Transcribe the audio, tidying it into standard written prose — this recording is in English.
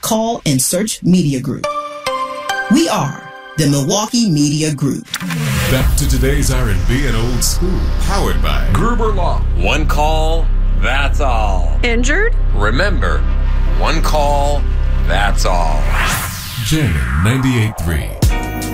call and search Media Group. We are the Milwaukee Media Group. Back to today's R&B and old school, powered by Gerber Law. One call, that's all. Injured? Remember, one call, that's all. Jam 98.3.